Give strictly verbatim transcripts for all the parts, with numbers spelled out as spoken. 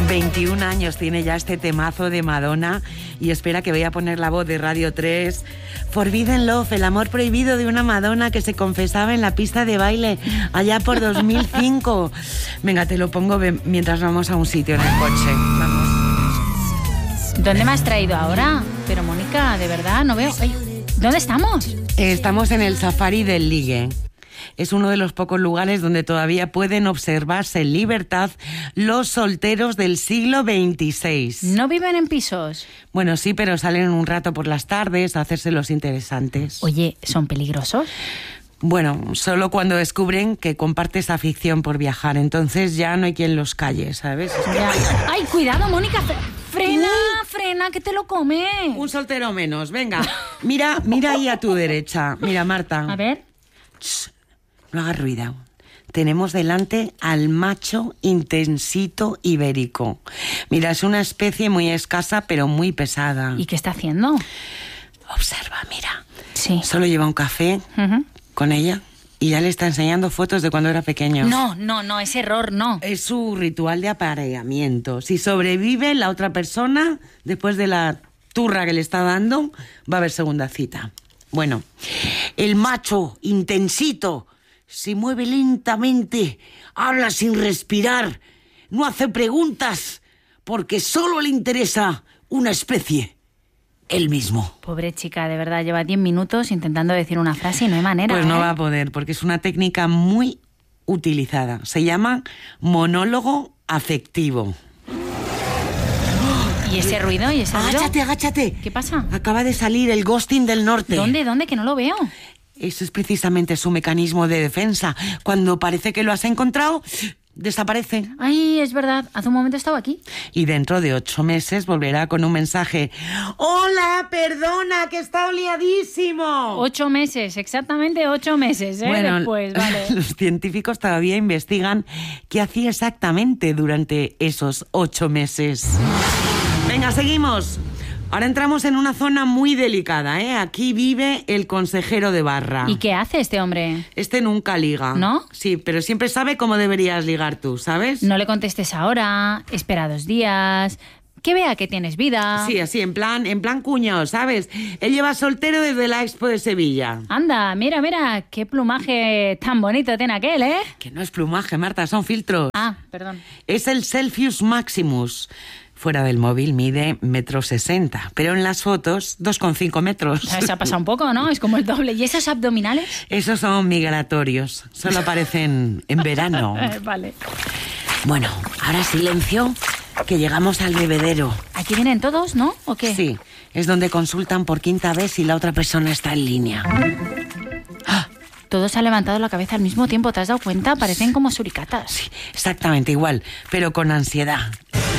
veintiún años tiene ya este temazo de Madonna y espera que voy a poner la voz de Radio tres. Forbidden Love, el amor prohibido de una Madonna que se confesaba en la pista de baile allá por dos mil cinco. Venga, te lo pongo mientras vamos a un sitio en el coche. Vamos. ¿Dónde me has traído ahora? Pero Mónica, de verdad, no veo... Ay, ¿dónde estamos? Eh, estamos en el Safari del Ligue. Es uno de los pocos lugares donde todavía pueden observarse en libertad los solteros del siglo veintiséis. ¿No viven en pisos? Bueno, sí, pero salen un rato por las tardes a hacerse los interesantes. Oye, ¿son peligrosos? Bueno, solo cuando descubren que compartes afición por viajar. Entonces ya no hay quien los calle, ¿sabes? Ya. ¡Ay, cuidado, Mónica! ¡Frena, uh, frena, que te lo come! Un soltero menos, venga. Mira, mira ahí a tu derecha. Mira, Marta. A ver. Shh, no hagas ruido. Tenemos delante al macho intensito ibérico. Mira, es una especie muy escasa, pero muy pesada. ¿Y qué está haciendo? Observa, mira. Sí. Solo lleva un café uh-huh. con ella y ya le está enseñando fotos de cuando era pequeño. No, no, no, ese error no. Es su ritual de apareamiento. Si sobrevive la otra persona, después de la turra que le está dando, va a haber segunda cita. Bueno, el macho intensito se mueve lentamente, habla sin respirar, no hace preguntas, porque solo le interesa una especie. Él mismo. Pobre chica, de verdad, lleva diez minutos intentando decir una frase y no hay manera. Pues no ¿eh? va a poder, porque es una técnica muy utilizada. Se llama monólogo afectivo. ¿Y ese ruido? ¿Y ese ruido? Agáchate, agáchate. ¿Qué pasa? Acaba de salir el ghosting del norte. ¿Dónde, dónde? Que no lo veo. Eso es precisamente su mecanismo de defensa. Cuando parece que lo has encontrado, desaparece. Ay, es verdad. Hace un momento estaba aquí. Y dentro de ocho meses volverá con un mensaje. ¡Hola, perdona, que está liadísimo! Ocho meses, exactamente ocho meses, ¿eh? Bueno, después, vale. Los científicos todavía investigan qué hacía exactamente durante esos ocho meses. Venga, seguimos. Ahora entramos en una zona muy delicada, ¿eh? Aquí vive el consejero de barra. ¿Y qué hace este hombre? Este nunca liga. ¿No? Sí, pero siempre sabe cómo deberías ligar tú, ¿sabes? No le contestes ahora, espera dos días, que vea que tienes vida. Sí, así, en plan, en plan cuñado, ¿sabes? Él lleva soltero desde la Expo de Sevilla. Anda, mira, mira, qué plumaje tan bonito tiene aquel, ¿eh? Que no es plumaje, Marta, son filtros. Ah, perdón. Es el Celsius Maximus. Fuera del móvil mide metro sesenta, pero en las fotos dos coma cinco metros. Se ha pasado un poco, ¿no? Es como el doble. ¿Y esos abdominales? Esos son migratorios, solo aparecen en verano. Vale. Bueno, ahora silencio, que llegamos al bebedero. Aquí vienen todos, ¿no? ¿O qué? Sí, es donde consultan por quinta vez si la otra persona está en línea. ¡Ah! Todos han levantado la cabeza al mismo tiempo, ¿te has dado cuenta? Parecen como suricatas. Sí, exactamente igual, pero con ansiedad.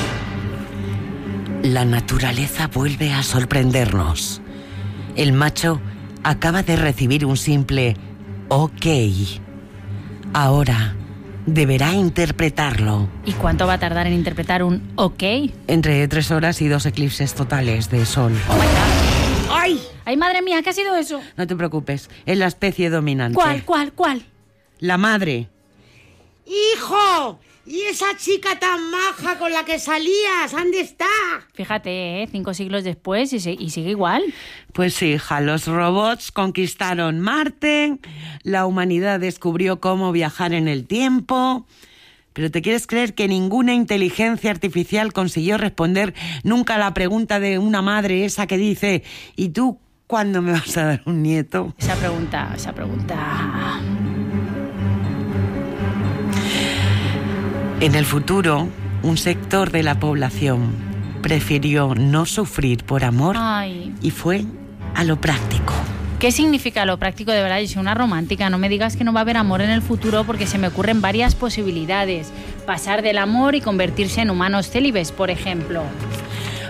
La naturaleza vuelve a sorprendernos. El macho acaba de recibir un simple OK. Ahora deberá interpretarlo. ¿Y cuánto va a tardar en interpretar un OK? Entre tres horas y dos eclipses totales de sol. ¡Oh, my God! ¡Ay! ¡Ay, madre mía! ¿Qué ha sido eso? No te preocupes, es la especie dominante. ¿Cuál, cuál, cuál? La madre. ¡Hijo! ¿Y esa chica tan maja con la que salías? ¿Dónde está? Fíjate, ¿eh? Cinco siglos después y, se, y sigue igual. Pues hija, los robots conquistaron Marte, la humanidad descubrió cómo viajar en el tiempo. Pero ¿te quieres creer que ninguna inteligencia artificial consiguió responder nunca a la pregunta de una madre esa que dice ¿y tú cuándo me vas a dar un nieto? Esa pregunta, esa pregunta... En el futuro, un sector de la población prefirió no sufrir por amor Ay. y fue a lo práctico. ¿Qué significa lo práctico de verdad? Yo soy una romántica, no me digas que no va a haber amor en el futuro porque se me ocurren varias posibilidades. Pasar del amor y convertirse en humanos célibes, por ejemplo.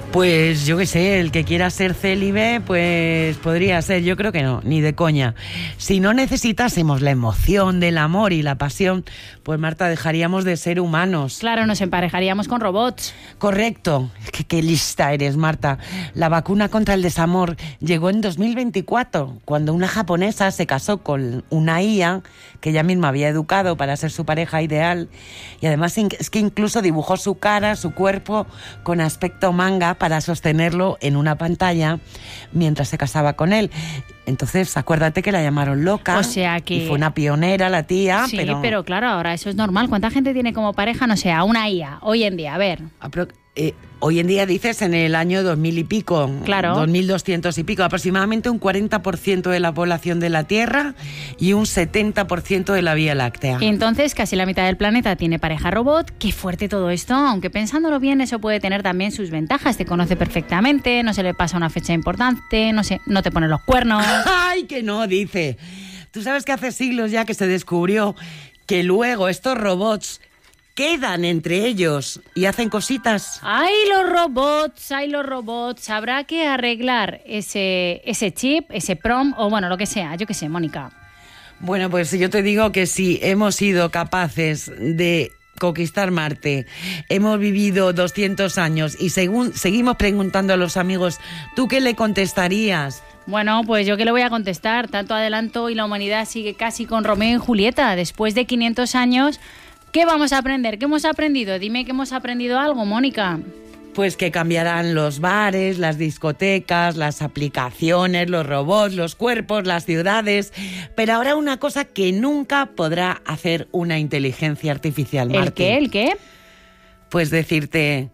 Pues yo qué sé, el que quiera ser célibe, pues podría ser, yo creo que no, ni de coña. Si no necesitásemos la emoción del amor y la pasión, pues Marta, dejaríamos de ser humanos. Claro, nos emparejaríamos con robots. Correcto. Es que qué lista eres, Marta. La vacuna contra el desamor llegó en dos mil veinticuatro, cuando una japonesa se casó con una I A que ella misma había educado para ser su pareja ideal, y además es que incluso dibujó su cara, su cuerpo, con aspecto manga para sostenerlo en una pantalla mientras se casaba con él. Entonces, acuérdate que la llamaron loca. O sea que... Y fue una pionera la tía, sí, pero... pero claro, ahora eso es normal. ¿Cuánta gente tiene como pareja, no sé, a una I A hoy en día? A ver... Apro- eh, hoy en día dices en el año dos mil y pico, claro. dos mil doscientos y pico, aproximadamente un cuarenta por ciento de la población de la Tierra y un setenta por ciento de la Vía Láctea. Entonces, casi la mitad del planeta tiene pareja robot. Qué fuerte todo esto, aunque pensándolo bien, eso puede tener también sus ventajas. Te conoce perfectamente, no se le pasa una fecha importante, no sé, no te pone los cuernos. ¡Ay, que no! Dice. Tú sabes que hace siglos ya que se descubrió que luego estos robots quedan entre ellos y hacen cositas. ¡Ay, los robots! ¡Ay, los robots! Habrá que arreglar ese, ese chip, ese prom, o bueno, lo que sea. Yo qué sé, Mónica. Bueno, pues yo te digo que si hemos sido capaces de conquistar Marte, hemos vivido doscientos años y según seguimos preguntando a los amigos, ¿tú qué le contestarías? Bueno, pues yo qué le voy a contestar. Tanto adelanto y la humanidad sigue casi con Romeo y Julieta. Después de quinientos años... ¿Qué vamos a aprender? ¿Qué hemos aprendido? Dime que hemos aprendido algo, Mónica. Pues que cambiarán los bares, las discotecas, las aplicaciones, los robots, los cuerpos, las ciudades. Pero ahora una cosa que nunca podrá hacer una inteligencia artificial, Marti. ¿El qué? ¿El qué? Pues decirte,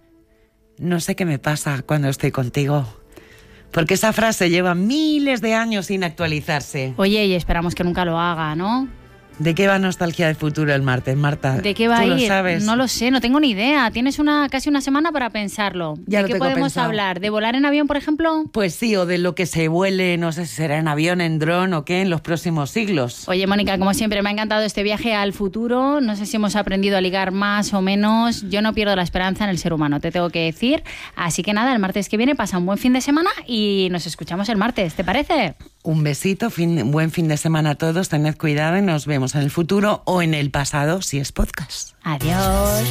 no sé qué me pasa cuando estoy contigo. Porque esa frase lleva miles de años sin actualizarse. Oye, y esperamos que nunca lo haga, ¿no? ¿De qué va Nostalgia del Futuro el martes, Marta? ¿De qué va a ¿Tú ir? lo sabes? No lo sé, no tengo ni idea. Tienes una casi una semana para pensarlo. Ya ¿De lo qué tengo podemos pensado. hablar? ¿De volar en avión, por ejemplo? Pues sí, o de lo que se vuele, no sé si será en avión, en dron o qué, en los próximos siglos. Oye, Mónica, como siempre, me ha encantado este viaje al futuro. No sé si hemos aprendido a ligar más o menos. Yo no pierdo la esperanza en el ser humano, te tengo que decir. Así que nada, el martes que viene pasa un buen fin de semana y nos escuchamos el martes, ¿te parece? Un besito, fin, buen fin de semana a todos, tened cuidado y nos vemos en el futuro o en el pasado si es podcast. Adiós.